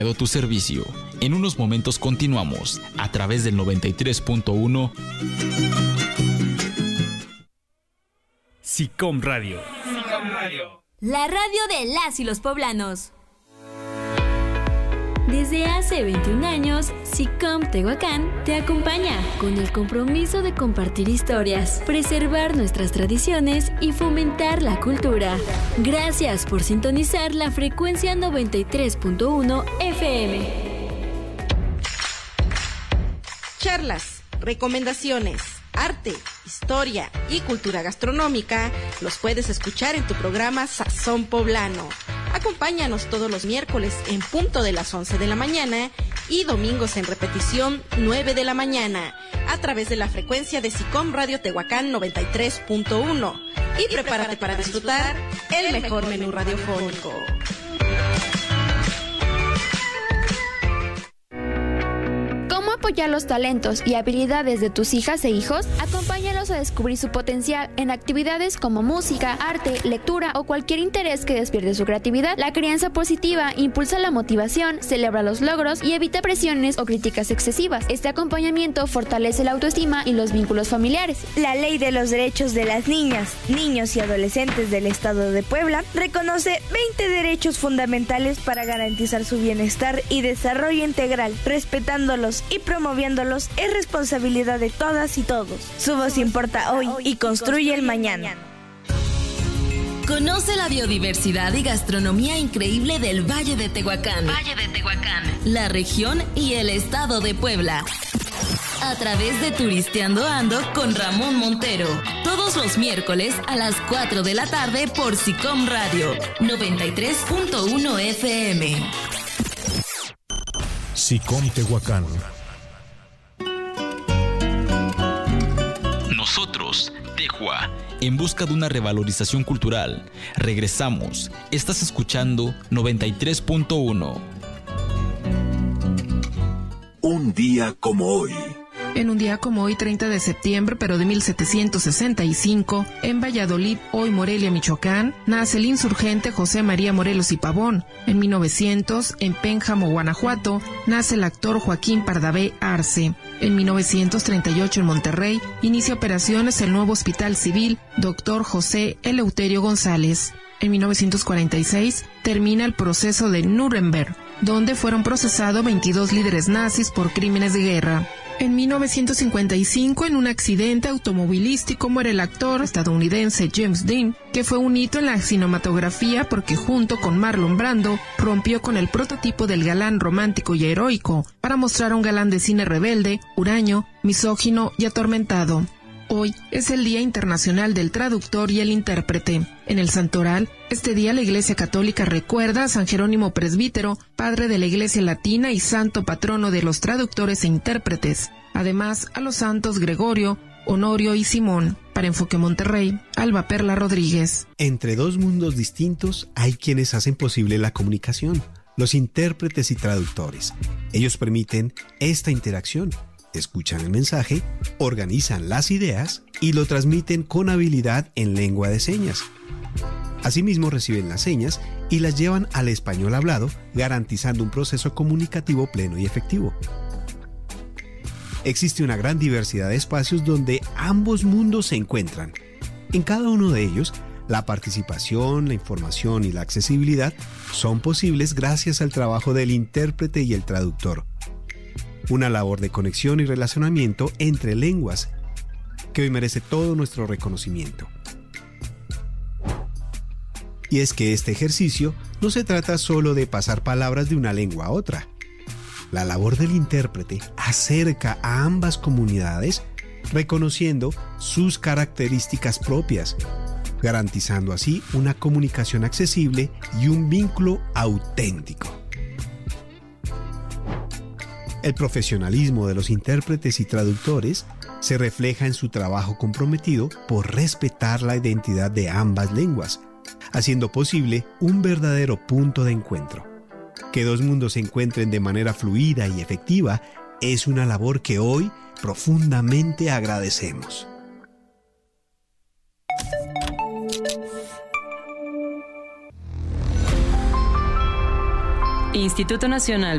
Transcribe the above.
Tu servicio. En unos momentos continuamos a través del 93.1 SICOM Radio. La radio de las y los poblanos. Desde hace 21 años, SICOM Tehuacán te acompaña con el compromiso de compartir historias, preservar nuestras tradiciones y fomentar la cultura. Gracias por sintonizar la frecuencia 93.1 FM. Charlas, recomendaciones, arte, historia y cultura gastronómica los puedes escuchar en tu programa Sazón Poblano. Acompáñanos todos los miércoles en punto de las 11 de la mañana y domingos en repetición 9 de la mañana a través de la frecuencia de SICOM Radio Tehuacán 93.1 y prepárate para disfrutar el mejor menú radiofónico. Apoyar los talentos y habilidades de tus hijas e hijos, acompáñalos a descubrir su potencial en actividades como música, arte, lectura o cualquier interés que despierte su creatividad. La crianza positiva impulsa la motivación, celebra los logros y evita presiones o críticas excesivas. Este acompañamiento fortalece la autoestima y los vínculos familiares. La Ley de los Derechos de las Niñas, Niños y Adolescentes del Estado de Puebla reconoce 20 derechos fundamentales para garantizar su bienestar y desarrollo integral, respetándolos y promoviéndolos es responsabilidad de todas y todos. Su voz importa hoy y construye el mañana. Conoce la biodiversidad y gastronomía increíble del Valle de Tehuacán, la región y el estado de Puebla. A través de Turisteando Ando con Ramón Montero. Todos los miércoles a las 4 de la tarde por SICOM Radio 93.1 FM. SICOM Tehuacán. Nosotros, Tehua, en busca de una revalorización cultural. Regresamos. Estás escuchando 93.1. Un día como hoy. En un día como hoy, 30 de septiembre, pero de 1765, en Valladolid, hoy Morelia, Michoacán, nace el insurgente José María Morelos y Pavón. En 1900, en Pénjamo, Guanajuato, nace el actor Joaquín Pardavé Arce. En 1938, en Monterrey, inicia operaciones el nuevo Hospital Civil Dr. José Eleuterio González. En 1946, termina el proceso de Nuremberg, donde fueron procesados 22 líderes nazis por crímenes de guerra. En 1955, en un accidente automovilístico, muere el actor estadounidense James Dean, que fue un hito en la cinematografía porque junto con Marlon Brando rompió con el prototipo del galán romántico y heroico para mostrar a un galán de cine rebelde, huraño, misógino y atormentado. Hoy es el Día Internacional del Traductor y el Intérprete. En el Santoral, este día la Iglesia Católica recuerda a San Jerónimo Presbítero, padre de la Iglesia Latina y santo patrono de los traductores e intérpretes. Además, a los santos Gregorio, Honorio y Simón. Para Enfoque Monterrey, Alba Perla Rodríguez. Entre dos mundos distintos hay quienes hacen posible la comunicación, los intérpretes y traductores. Ellos permiten esta interacción. Escuchan el mensaje, organizan las ideas y lo transmiten con habilidad en lengua de señas. Asimismo reciben las señas y las llevan al español hablado, garantizando un proceso comunicativo pleno y efectivo. Existe una gran diversidad de espacios donde ambos mundos se encuentran. En cada uno de ellos, la participación, la información y la accesibilidad son posibles gracias al trabajo del intérprete y el traductor. Una labor de conexión y relacionamiento entre lenguas que hoy merece todo nuestro reconocimiento. Y es que este ejercicio no se trata solo de pasar palabras de una lengua a otra. La labor del intérprete acerca a ambas comunidades, reconociendo sus características propias, garantizando así una comunicación accesible y un vínculo auténtico. El profesionalismo de los intérpretes y traductores se refleja en su trabajo comprometido por respetar la identidad de ambas lenguas, haciendo posible un verdadero punto de encuentro. Que dos mundos se encuentren de manera fluida y efectiva es una labor que hoy profundamente agradecemos. Instituto Nacional